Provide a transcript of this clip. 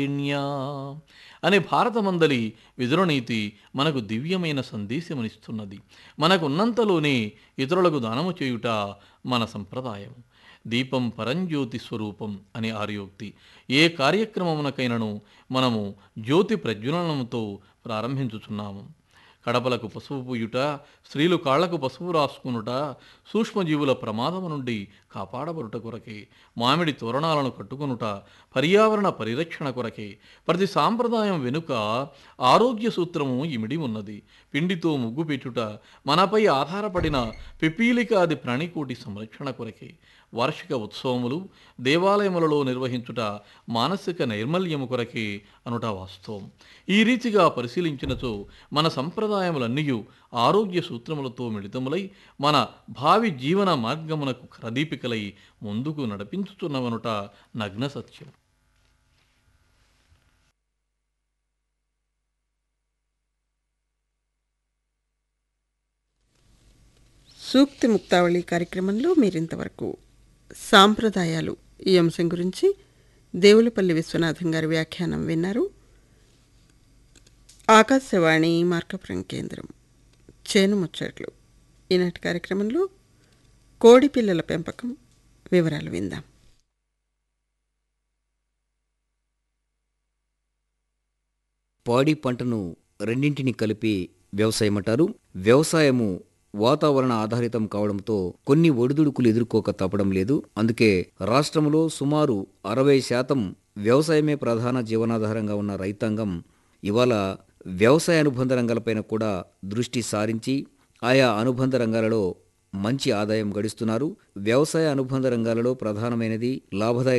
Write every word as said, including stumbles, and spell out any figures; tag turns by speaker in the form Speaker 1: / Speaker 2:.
Speaker 1: న్యా అనే భారతమందలి విదురనీతి మనకు దివ్యమైన సందేశమునిస్తున్నది. మనకున్నంతలోనే ఇతరులకు దానము చేయుట మన సంప్రదాయం. దీపం పరంజ్యోతి స్వరూపం అనే ఆర్యోక్తి. ఏ కార్యక్రమమునకైనను మనము జ్యోతి ప్రజ్వలనముతో ప్రారంభించుచున్నాము. కడపలకు పసుపు పూయుట, స్త్రీలు కాళ్లకు పసుపు రాసుకునుట సూక్ష్మజీవుల ప్రమాదము నుండి కాపాడబడుట కొరకే. మామిడి తోరణాలను కట్టుకొనుట పర్యావరణ పరిరక్షణ కొరకే. ప్రతి సాంప్రదాయం వెనుక ఆరోగ్య సూత్రము ఇమిడి ఉన్నది. పిండితో ముగ్గు పెట్టుట మనపై ఆధారపడిన పిపీలికాది ప్రాణికోటి సంరక్షణ కొరకే. వార్షిక ఉత్సవములు దేవాలయములలో నిర్వహించుట మానసిక నైర్మల్యము కొరకే అనుట వాస్తవం. ఈ రీతిగా పరిశీలించినచో మన సంప్రదాయములన్నీ ఆరోగ్య సూత్రములతో మిళితములై మన భావి జీవన మార్గమునకు ప్రదీపికలై ముందుకు నడిపించుతున్నవనుట నగ్న సత్యం.
Speaker 2: సూక్తి ముక్తావళి కార్యక్రమంలో మీరింతవరకు సాంప్రదాయాలు ఈ అంశం గురించి దేవులపల్లి విశ్వనాథం గారి వ్యాఖ్యానం విన్నారు. ఆకాశవాణి మార్కపురం కేంద్రం చేను ముచ్చట్లు. ఈనాటి కార్యక్రమంలో కోడి పిల్లల పెంపకం వివరాలు విందాం.
Speaker 3: పాడి పంటను రెండింటిని కలిపి వ్యవసాయం అంటారు. వ్యవసాయము వాతావరణ ఆధారితం కావడంతో కొన్ని ఒడిదుడుకులు ఎదుర్కోక తప్పడం లేదు. అందుకే రాష్ట్రంలో సుమారు అరవై శాతం వ్యవసాయమే ప్రధాన జీవనాధారంగా ఉన్న రైతాంగం ఇవాళ వ్యవసాయ అనుబంధ రంగాలపైన కూడా దృష్టి సారించి ఆయా అనుబంధ రంగాలలో మంచి ఆదాయం గడిస్తున్నారు. వ్యవసాయ అనుబంధ రంగాలలో ప్రధానమైనది లాభదాయక